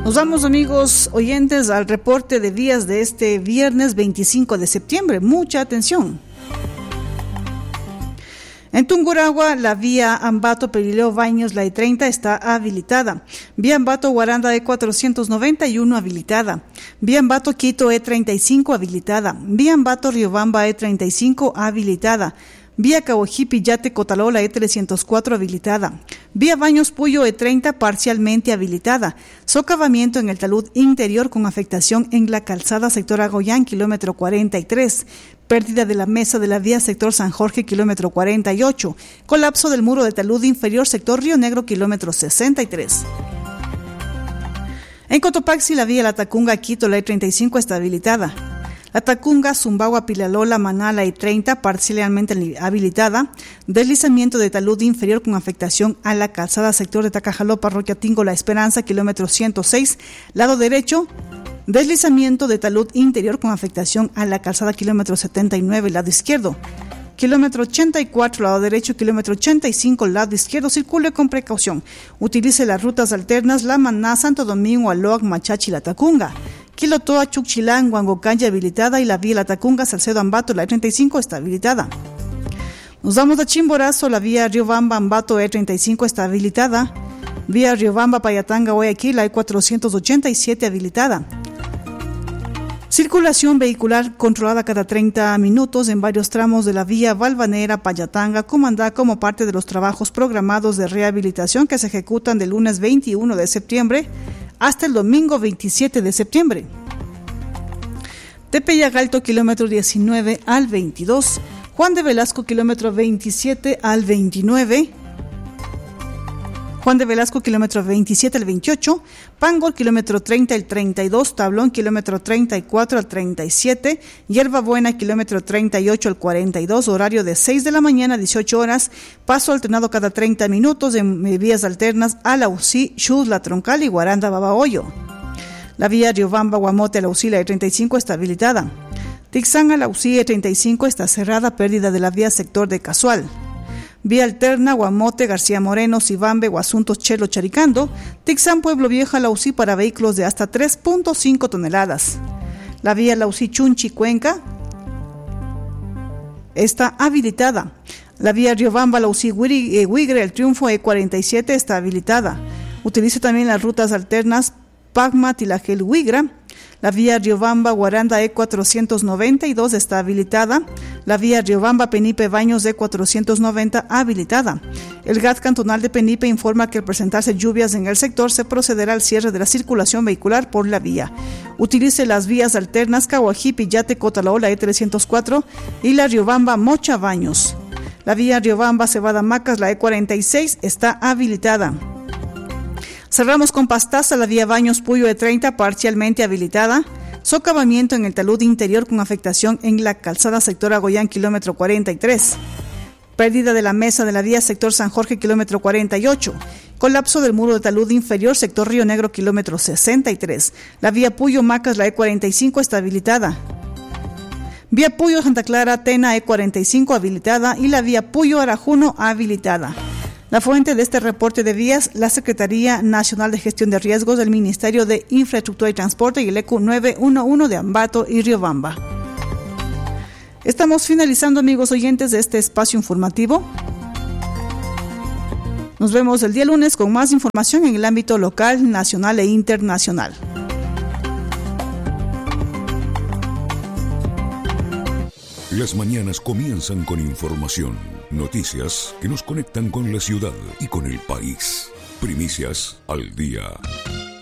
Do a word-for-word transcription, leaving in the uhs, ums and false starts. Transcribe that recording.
Nos vamos, amigos oyentes, al reporte de vías de este viernes veinticinco de septiembre. Mucha atención. En Tungurahua, la vía Ambato-Perileo Baños, la E treinta, está habilitada. Vía Ambato-Guaranda E cuatrocientos noventa y uno habilitada. Vía Ambato-Quito E treinta y cinco habilitada. Vía Ambato-Riobamba E treinta y cinco habilitada. Vía Cahuajipi Yate Cotalola E trescientos cuatro habilitada. Vía Baños Puyo E treinta parcialmente habilitada. Socavamiento en el talud interior con afectación en la calzada sector Agoyán, kilómetro cuarenta y tres. Pérdida de la mesa de la vía sector San Jorge, kilómetro cuarenta y ocho. Colapso del muro de talud inferior sector Río Negro, kilómetro sesenta y tres. En Cotopaxi, la vía La Tacunga Quito, la E treinta y cinco está habilitada. La Tacunga, Zumbagua, Pilalola, Manala E treinta, parcialmente habilitada. Deslizamiento de talud inferior con afectación a la calzada sector de Tacajalo, Parroquia Tingo, La Esperanza, kilómetro ciento seis, lado derecho. Deslizamiento de talud interior con afectación a la calzada, kilómetro setenta y nueve, lado izquierdo. Kilómetro ochenta y cuatro, lado derecho, kilómetro ochenta y cinco, lado izquierdo. Circule con precaución. Utilice las rutas alternas La Maná, Santo Domingo, Aloac, Machachi, La Tacunga. Quilotoa, Chuchilán, Huangocanya habilitada y la vía La Tacunga, Salcedo, Ambato, la E treinta y cinco está habilitada. Nos vamos a Chimborazo, la vía Riobamba, Ambato, E treinta y cinco está habilitada. Vía Riobamba, Payatanga, Guayaquil, la E cuatrocientos ochenta y siete habilitada. Circulación vehicular controlada cada treinta minutos en varios tramos de la vía Valvanera, Payatanga, Comandá, como parte de los trabajos programados de rehabilitación que se ejecutan del lunes veintiuno de septiembre hasta el domingo veintisiete de septiembre. Tepeyagalto, kilómetro diecinueve al veintidós. Juan de Velasco, kilómetro veintisiete al veintinueve. Juan de Velasco, kilómetro veintisiete al veintiocho, Pangol, kilómetro treinta al treinta y dos, Tablón, kilómetro treinta y cuatro al treinta y siete, Hierbabuena, kilómetro treinta y ocho al cuarenta y dos, horario de seis de la mañana a dieciocho horas, paso alternado cada treinta minutos en vías alternas a la U C I, Chus, La Troncal y Guaranda, Babahoyo. La vía Riobamba, Guamote, a la U C I, la E treinta y cinco está habilitada. Tixán a la U C I, E treinta y cinco está cerrada, pérdida de la vía sector de Casual. Vía alterna, Guamote, García Moreno, Sibambe, Guasuntos, Chelo, Charicando. Tixán, Pueblo Viejo, la U C I para vehículos de hasta tres punto cinco toneladas. La vía la U C I Chunchi, Cuenca está habilitada. La vía Riobamba, la U C I Huigre, El Triunfo, E cuarenta y siete está habilitada. Utiliza también las rutas alternas Pagma, Tilajel, Huigra. La vía Riobamba, Guaranda, E cuatrocientos noventa y dos está habilitada. La vía Riobamba, Penipe, Baños, E cuatrocientos noventa habilitada. El G A T cantonal de Penipe informa que al presentarse lluvias en el sector se procederá al cierre de la circulación vehicular por la vía. Utilice las vías alternas Cahuajipi, Yate, Cotalaola, E trescientos cuatro y la Riobamba, Mocha, Baños. La vía Riobamba, Cebada, Macas, la E cuarenta y seis está habilitada. Cerramos con Pastaza, la vía Baños Puyo E treinta parcialmente habilitada. Socavamiento en el talud interior con afectación en la calzada sector Agoyán, kilómetro cuarenta y tres. Pérdida de la mesa de la vía sector San Jorge, kilómetro cuarenta y ocho. Colapso del muro de talud inferior sector Río Negro, kilómetro sesenta y tres. La vía Puyo Macas, la E cuarenta y cinco está habilitada. Vía Puyo Santa Clara, Tena, E cuarenta y cinco habilitada y la vía Puyo Arajuno habilitada. La fuente de este reporte de vías, la Secretaría Nacional de Gestión de Riesgos del Ministerio de Infraestructura y Transporte y el E Q nueve uno uno de Ambato y Riobamba. Estamos finalizando, amigos oyentes, de este espacio informativo. Nos vemos el día lunes con más información en el ámbito local, nacional e internacional. Las mañanas comienzan con información, noticias que nos conectan con la ciudad y con el país. Primicias al día.